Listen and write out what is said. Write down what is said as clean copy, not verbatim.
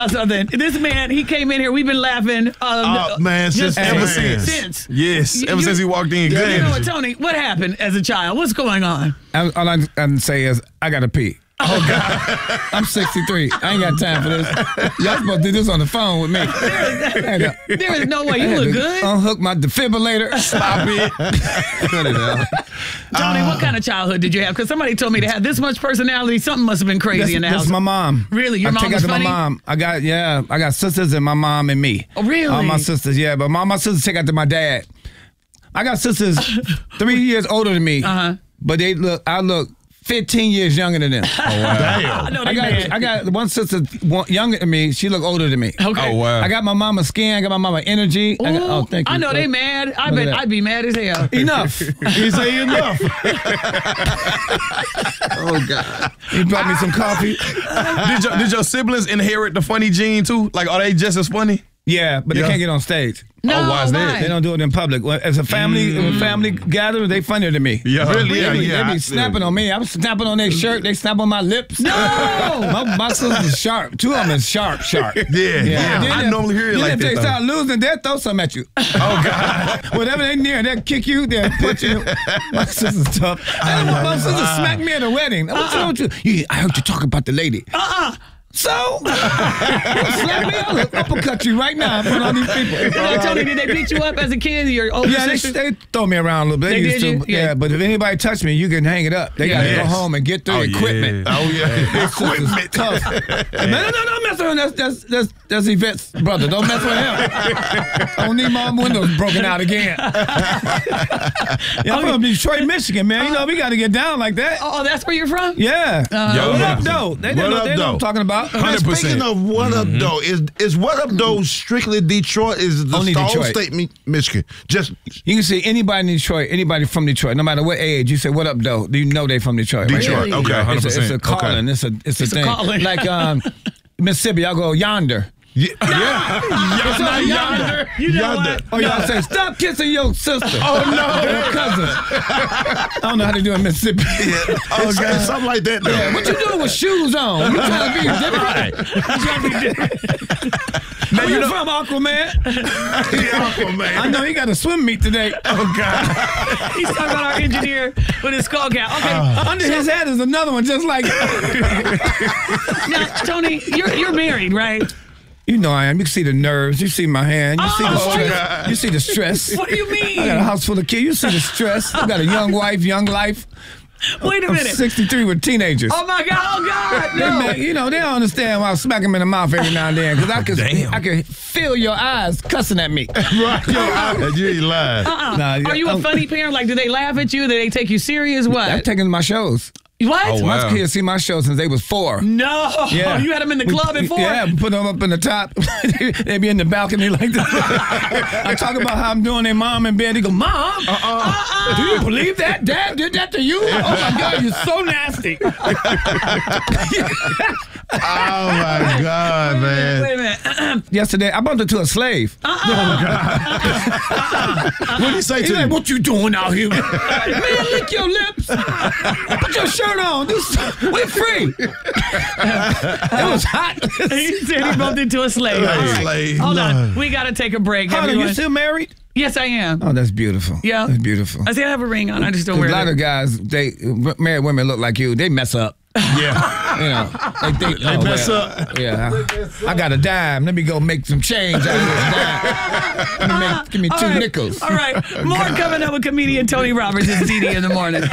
something. This man, he came in here. We've been laughing. Man, just ever since. Yes, ever since he walked in. Good You know what, energy. Tony? What happened as a child? What's going on? All I can say is, I got to pee. Oh, God. I'm 63. I ain't got time for this. Y'all supposed to do this on the phone with me. There is no way. You look good. Unhook my defibrillator. Stop it. Cut it out. Tony, what kind of childhood did you have? Because somebody told me to have this much personality. Something must have been crazy in the house. That's my mom. Really? Your mom take was after funny? my mom. I got sisters and my mom and me. Oh, really? All my sisters, yeah. But my sisters take after my dad. I got sisters 3 years older than me. But I look 15 years younger than them. Oh, wow. Damn. I know they mad. I got one sister younger than me. She look older than me. Okay. Oh, wow. I got my mama's skin. I got my mama energy. Ooh, Thank you. I know they mad. I bet I'd be mad as hell. Enough. He say enough. Oh, God. He brought me some coffee. Did your siblings inherit the funny gene, too? Like, are they just as funny? Yeah, but they can't get on stage. No, why is that? They don't do it in public. As a family gathering, they funnier than me. Yeah. Really? They be snapping on me. I'm snapping on their shirt. They snap on my lips. No! my sister's sharp. Two of them is sharp. Yeah. I normally hear it like if that, they though. start losing, they'll throw something at you. Oh, God. Whatever they near, they'll kick you. They'll put you. My sister's tough. My sister smacked me at a wedding. What's wrong with you? I heard you talk about the lady. So? Slap me, I'll uppercut you right now in front of these people. Tony, did they beat you up as a kid? Your older Yeah, sister? they throw me around a little bit. They used did to. you? Yeah, but if anybody touch me, you can hang it up. They got to go home and get their equipment. Oh, yeah. My sister's tough. Man, no, don't mess with him. That's Yvette's brother. Don't mess with him. I don't need my windows broken out again. I'm from Detroit, Michigan, man. You know, we got to get down like that. Oh, that's where you're from? Yeah. Yo, What up, though? They know what I'm talking about. 100%. Speaking of What Up Though, is What Up Though strictly Detroit? Is the Only whole Detroit. state Michigan? Just You can see anybody in Detroit, anybody from Detroit, no matter what age, you say, what up, though? Do you know they from Detroit? right? Detroit. Really? Okay, 100%. It's a calling. Okay. It's a thing. calling. Like Mississippi, y'all go yonder. Yeah. Yonder. You know what? Oh, y'all say, stop kissing your sister. Oh, no. Your cousin. I don't know how they do in Mississippi. okay, something like that though. Yeah, what you doing with shoes on? You trying to be different? You trying to be different? Where you from, Aquaman? Aquaman. I know he got a swim meet today. Oh, God. He's talking about our engineer with his skull cap. Okay. Under his head is another one just like Now, Tony, you're married, right? You know I am. You can see the nerves. You see my hand. You see the Oh, stress. God. You see the stress. What do you I got a mean? house full of kids. You see the stress. I got a young wife, young life. Wait a I'm minute. 63 with teenagers. Oh, my God. Oh, God. They No. they don't understand why I smack them in the mouth every now and then because I can feel your eyes cussing at me. Right. You ain't lying. Nah, Are you a funny parent? Like, do they laugh at you? Do they take you serious? I'm What? taking my shows. What? Oh, wow. My kids see my shows since they was 4. No. Yeah. You had them in the club at 4? Yeah, put them up in the top. They be in the balcony like this. I talk about how I'm doing their mom in bed. They go, Mom, do you believe that? Dad did that to you? Oh, my God, you're so nasty. Oh my God, man. Wait a minute. Yesterday, I bumped into a slave. What did he say He's to like, you? what you doing out here? Man, lick your lips. Put your shirt on. We're free. It was hot. He said he bumped into a slave. All right. Slave. Hold on. We got to take a break. Honey, everyone. you still married? Yes, I am. Oh, that's beautiful. Yeah. That's beautiful. I still have a ring on. I just don't A wear lot it. of guys, married women look like you. They mess up. Yeah. You know, they mess up. Yeah, I got a dime. Let me go make some change out of this dime. Give me All 2 right. nickels. All right. More coming up with comedian Tony Roberts. It's DD in the morning.